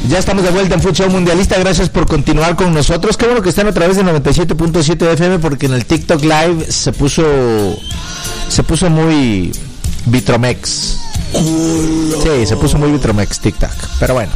Ya estamos de vuelta en Fut Show Mundialista. Gracias por continuar con nosotros. Qué bueno que están a través de 97.7 FM, porque en el TikTok Live se puso muy Vitromex. Sí, se puso muy Vitromex TikTok. Pero bueno,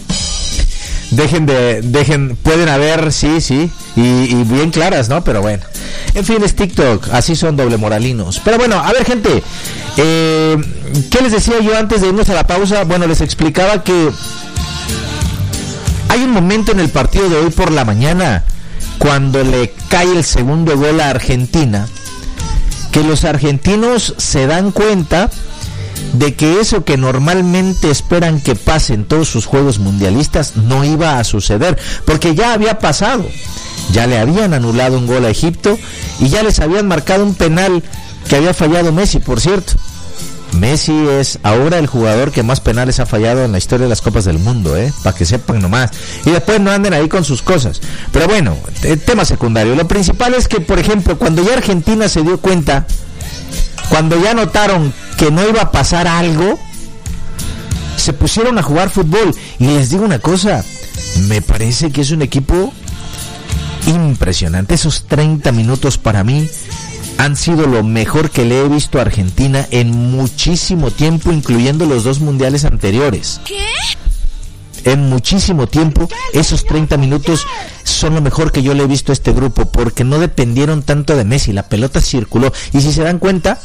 pueden haber, sí, y bien claras, ¿no? Pero bueno, en fin, es TikTok, así son doble moralinos. Pero bueno, a ver, gente, ¿qué les decía yo antes de irnos a la pausa? Bueno, les explicaba que hay un momento en el partido de hoy por la mañana, cuando le cae el segundo gol a Argentina, que los argentinos se dan cuenta de que eso que normalmente esperan que pase en todos sus juegos mundialistas no iba a suceder, porque ya había pasado. Ya le habían anulado un gol a Egipto y ya les habían marcado un penal que había fallado Messi, por cierto. Messi es ahora el jugador que más penales ha fallado en la historia de las Copas del Mundo, para que sepan nomás. Y después no anden ahí con sus cosas. Pero bueno, tema secundario. Lo principal es que, por ejemplo, cuando ya Argentina se dio cuenta, cuando ya notaron que no iba a pasar algo, se pusieron a jugar fútbol. Y les digo una cosa, me parece que es un equipo impresionante. Esos 30 minutos para mí han sido lo mejor que le he visto a Argentina en muchísimo tiempo, incluyendo los 2 mundiales anteriores. ¿Qué? En muchísimo tiempo, esos 30 minutos son lo mejor que yo le he visto a este grupo, porque no dependieron tanto de Messi, la pelota circuló. Y si se dan cuenta,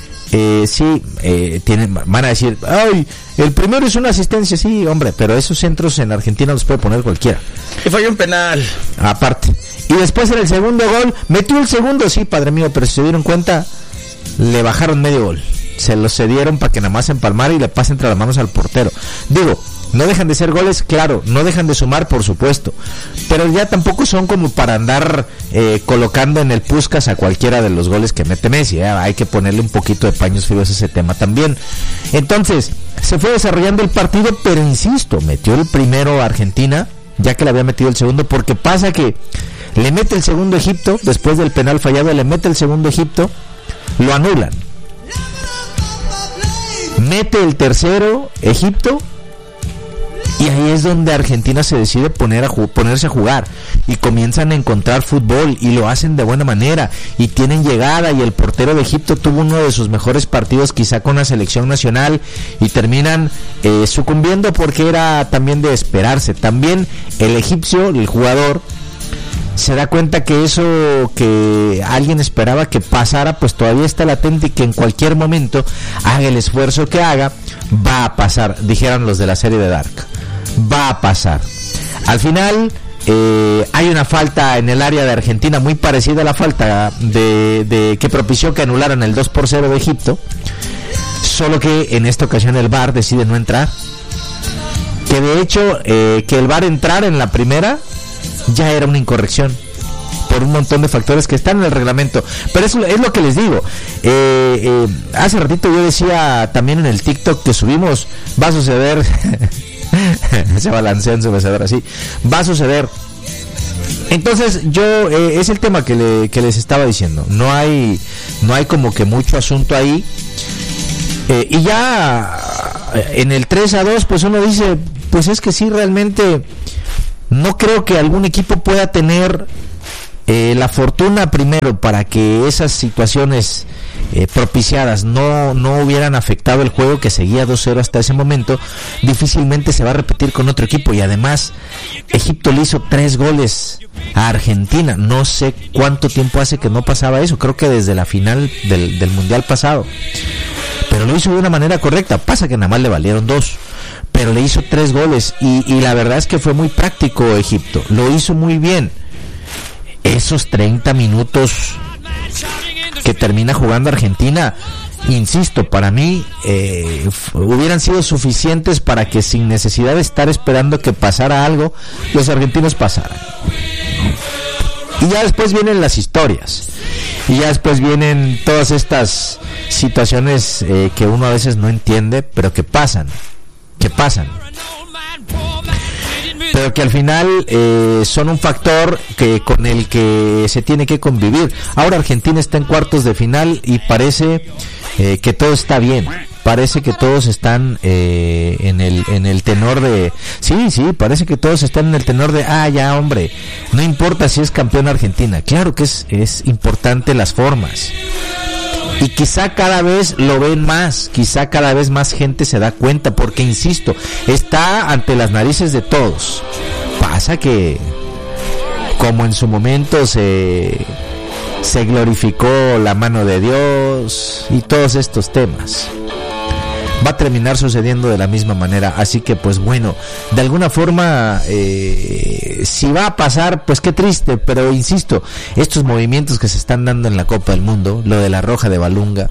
van a decir, ay, el primero es una asistencia, sí, hombre, pero esos centros en Argentina los puede poner cualquiera. Y falló un penal. Aparte. Y después en el segundo gol, metió el segundo, sí, padre mío, pero si se dieron cuenta, le bajaron medio gol. Se lo cedieron para que nada más empalmara y le pase entre las manos al portero. Digo, no dejan de ser goles, claro, no dejan de sumar, por supuesto, pero ya tampoco son como para andar colocando en el Puskás a cualquiera de los goles que mete Messi, hay que ponerle un poquito de paños fríos a ese tema también. Entonces, se fue desarrollando el partido, pero insisto, metió el primero a Argentina, ya que le había metido el segundo, porque pasa que le mete el segundo Egipto, después del penal fallado, le mete el segundo Egipto, lo anulan. Mete el tercero Egipto, y ahí es donde Argentina se decide ponerse a jugar, y comienzan a encontrar fútbol, y lo hacen de buena manera, y tienen llegada, y el portero de Egipto tuvo uno de sus mejores partidos quizá con la selección nacional, y terminan sucumbiendo, porque era también de esperarse. También el egipcio, el jugador, se da cuenta que eso que alguien esperaba que pasara, pues todavía está latente, y que en cualquier momento, haga el esfuerzo que haga, va a pasar, dijeron los de la serie de Dark. Va a pasar. Al final, hay una falta en el área de Argentina muy parecida a la falta de que propició que anularan el 2-0 de Egipto, solo que en esta ocasión el VAR decide no entrar. Que de hecho, que el VAR entrara en la primera ya era una incorrección, por un montón de factores que están en el reglamento. Pero eso es lo que les digo. Hace ratito yo decía también en el TikTok que subimos, va a suceder se balancea en su mecedor así, va a suceder. Entonces yo, es el tema que les estaba diciendo, no hay como que mucho asunto ahí, y ya en el 3-2 pues uno dice, pues es que sí, realmente no creo que algún equipo pueda tener la fortuna primero para que esas situaciones propiciadas no hubieran afectado el juego, que seguía 2-0 hasta ese momento. Difícilmente se va a repetir con otro equipo, y además Egipto le hizo 3 goles a Argentina. No sé cuánto tiempo hace que no pasaba eso, creo que desde la final del mundial pasado, pero lo hizo de una manera correcta. Pasa que nada más le valieron 2, pero le hizo 3 goles, y la verdad es que fue muy práctico Egipto, lo hizo muy bien. Esos 30 minutos que termina jugando Argentina, insisto, para mí hubieran sido suficientes para que, sin necesidad de estar esperando que pasara algo, los argentinos pasaran. Y ya después vienen las historias, y ya después vienen todas estas situaciones que uno a veces no entiende, pero que pasan, pero que al final son un factor con el que se tiene que convivir. Ahora Argentina está en cuartos de final y parece que todo está bien. parece que todos están en el tenor de sí, parece que todos están en el tenor de ya hombre, no importa si es campeón Argentina. Claro que es importante las formas, y quizá cada vez lo ven más, quizá cada vez más gente se da cuenta, porque insisto, está ante las narices de todos. Pasa que como en su momento se glorificó la mano de Dios y todos estos temas, va a terminar sucediendo de la misma manera. Así que pues bueno, de alguna forma si va a pasar, pues qué triste, pero insisto, estos movimientos que se están dando en la Copa del Mundo, lo de la roja de Balunga,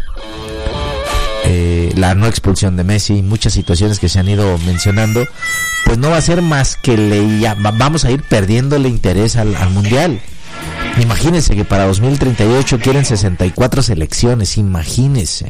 la no expulsión de Messi, muchas situaciones que se han ido mencionando, pues no va a ser más que vamos a ir perdiéndole interés al mundial. Imagínense que para 2038 quieren 64 selecciones, imagínense.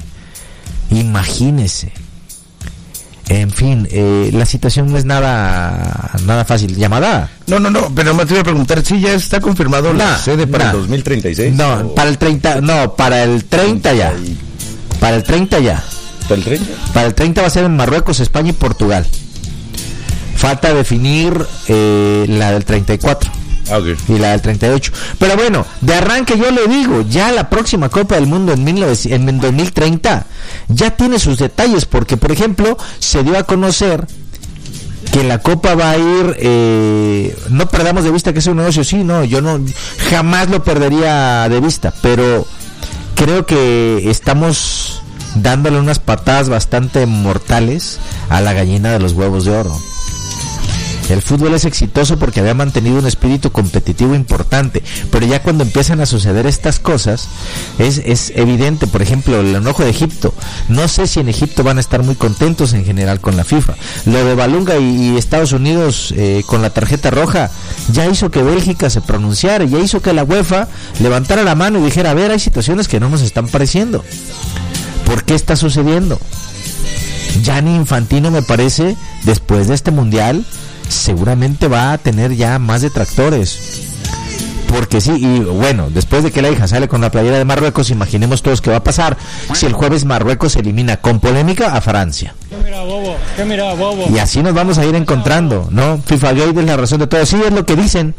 En fin, la situación no es nada fácil. ¿Llamada? No, pero me te iba a preguntar si ya está confirmado la sede para el 2036. No, para el 30 ya. Para el 30 ya. ¿Para el 30? Para el 30 va a ser en Marruecos, España y Portugal. Falta definir la del 34. Okay. Y la del 38. Pero bueno, de arranque yo le digo, ya la próxima Copa del Mundo en 2030 ya tiene sus detalles, porque por ejemplo se dio a conocer que la Copa va a ir, no perdamos de vista que es un negocio, yo jamás lo perdería de vista, pero creo que estamos dándole unas patadas bastante mortales a la gallina de los huevos de oro. El fútbol es exitoso porque había mantenido un espíritu competitivo importante, pero ya cuando empiezan a suceder estas cosas es evidente. Por ejemplo, el enojo de Egipto, no sé si en Egipto van a estar muy contentos en general con la FIFA. Lo de Balunga y Estados Unidos con la tarjeta roja ya hizo que Bélgica se pronunciara, ya hizo que la UEFA levantara la mano y dijera, a ver, hay situaciones que no nos están pareciendo. ¿Por qué está sucediendo? Gianni Infantino, me parece, después de este mundial seguramente va a tener ya más detractores, porque sí. Y bueno, después de que la hija sale con la playera de Marruecos, imaginemos todos qué va a pasar si el jueves Marruecos elimina con polémica a Francia. ¿Qué mira, bobo? Y así nos vamos a ir encontrando, ¿no? FIFA Gate es la razón de todo. Sí, es lo que dicen,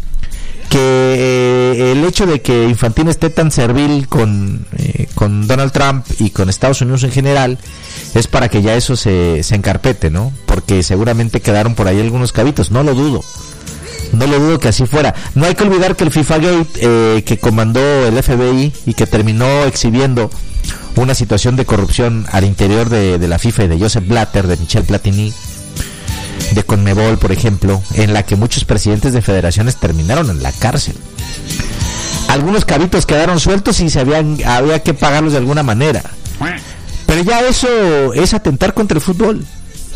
que el hecho de que Infantino esté tan servil con Donald Trump y con Estados Unidos en general es para que ya eso se encarpete, ¿no? Porque seguramente quedaron por ahí algunos cabitos, no lo dudo que así fuera. No hay que olvidar que el FIFA Gate que comandó el FBI y que terminó exhibiendo una situación de corrupción al interior de la FIFA y de Joseph Blatter, de Michel Platini, de Conmebol, por ejemplo, en la que muchos presidentes de federaciones terminaron en la cárcel. Algunos cabitos quedaron sueltos y había que pagarlos de alguna manera. Pero ya eso es atentar contra el fútbol.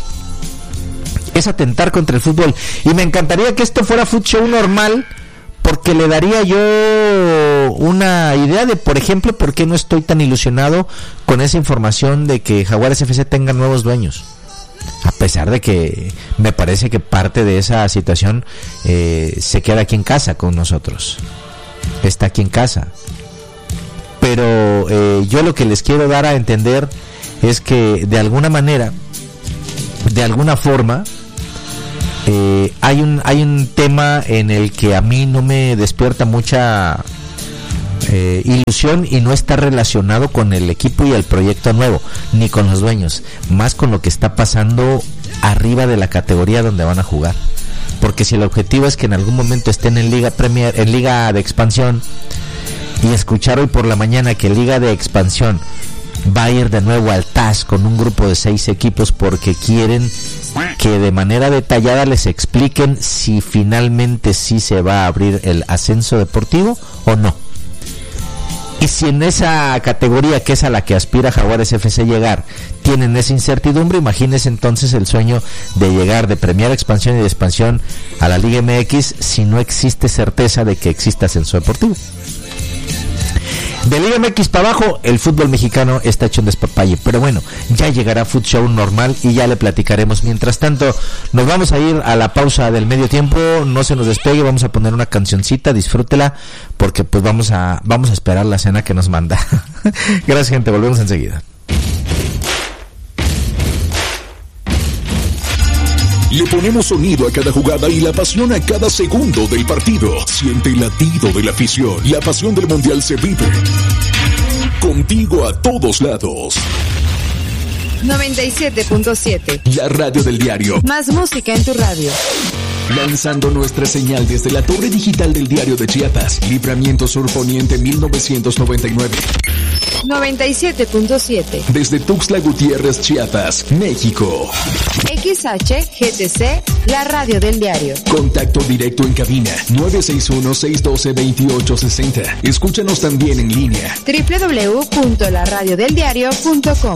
Y me encantaría que esto fuera Food Show normal, porque le daría yo una idea de, por ejemplo, por qué no estoy tan ilusionado con esa información de que Jaguares FC tenga nuevos dueños. A pesar de que me parece que parte de esa situación se queda aquí en casa con nosotros. Está aquí en casa. Pero yo lo que les quiero dar a entender es que de alguna manera, de alguna forma, hay un tema en el que a mí no me despierta mucha ilusión, y no está relacionado con el equipo y el proyecto nuevo, ni con los dueños, más con lo que está pasando arriba de la categoría donde van a jugar. Porque si el objetivo es que en algún momento estén en Liga Premier, en Liga de Expansión, y escuchar hoy por la mañana que Liga de Expansión va a ir de nuevo al TAS con un grupo de 6 equipos porque quieren que de manera detallada les expliquen si finalmente sí se va a abrir el ascenso deportivo o no. Y si en esa categoría, que es a la que aspira Jaguares FC llegar, tienen esa incertidumbre, imagínense entonces el sueño de llegar de Premier Expansión y de Expansión a la Liga MX si no existe certeza de que exista ascenso deportivo. De Liga MX para abajo, el fútbol mexicano está hecho un despapalle. Pero bueno, ya llegará Food Show normal y ya le platicaremos. Mientras tanto, nos vamos a ir a la pausa del medio tiempo. No se nos despegue, vamos a poner una cancioncita, disfrútela, porque pues vamos a esperar la cena que nos manda. Gracias, gente, volvemos enseguida. Le ponemos sonido a cada jugada y la pasión a cada segundo del partido. Siente el latido de la afición. La pasión del Mundial se vive contigo a todos lados. 97.7. La radio del diario. Más música en tu radio. Lanzando nuestra señal desde la torre digital del Diario de Chiapas. Libramiento Sur Poniente 1999. 97.7. Desde Tuxtla Gutiérrez, Chiapas, México. XHGTC, la radio del diario. Contacto directo en cabina 961-612-2860. Escúchanos también en línea. www.laradiodeldiario.com.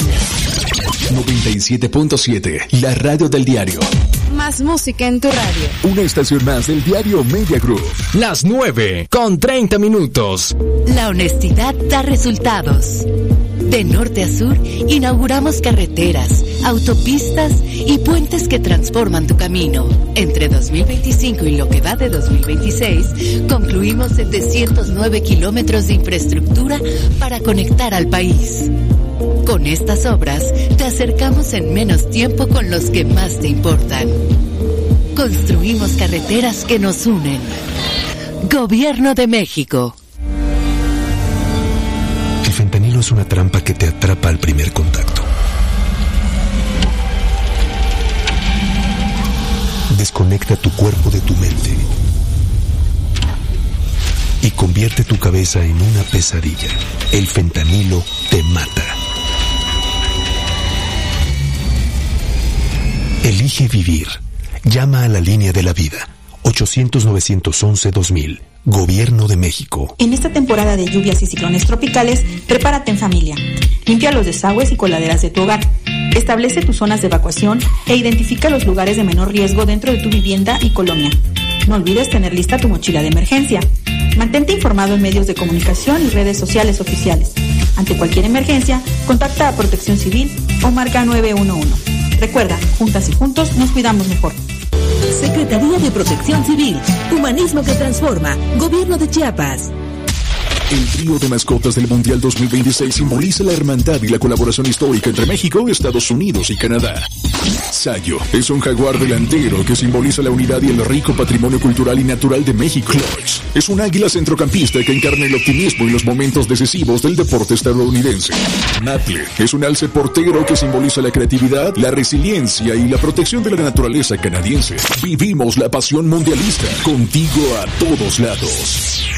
97.7, la radio del diario. Más música en tu radio. Una estación más del diario Media Group. Las 9:30. La honestidad da resultados. De norte a sur, inauguramos carreteras, autopistas y puentes que transforman tu camino. Entre 2025 y lo que va de 2026, concluimos 709 kilómetros de infraestructura para conectar al país. Con estas obras, te acercamos en menos tiempo con los que más te importan. Construimos carreteras que nos unen. Gobierno de México. El fentanilo es una trampa que te atrapa al primer contacto. Desconecta tu cuerpo de tu mente y convierte tu cabeza en una pesadilla. El fentanilo te mata. Elige vivir. Llama a la línea de la vida. 800-911-2000. Gobierno de México. En esta temporada de lluvias y ciclones tropicales, prepárate en familia. Limpia los desagües y coladeras de tu hogar. Establece tus zonas de evacuación e identifica los lugares de menor riesgo dentro de tu vivienda y colonia. No olvides tener lista tu mochila de emergencia. Mantente informado en medios de comunicación y redes sociales oficiales. Ante cualquier emergencia, contacta a Protección Civil o marca 911. Recuerda, juntas y juntos nos cuidamos mejor. Secretaría de Protección Civil. Humanismo que transforma. Gobierno de Chiapas. El trío de mascotas del Mundial 2026 simboliza la hermandad y la colaboración histórica entre México, Estados Unidos y Canadá. Sayo es un jaguar delantero que simboliza la unidad y el rico patrimonio cultural y natural de México. Clutch es un águila centrocampista que encarna el optimismo en los momentos decisivos del deporte estadounidense. Maple es un alce portero que simboliza la creatividad, la resiliencia y la protección de la naturaleza canadiense. Vivimos la pasión mundialista, contigo a todos lados.